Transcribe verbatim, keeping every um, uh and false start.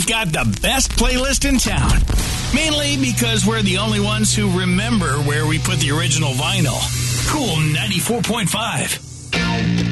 We've got the best playlist in town. Mainly because we're the only ones who remember where we put the original vinyl. Cool ninety-four point five.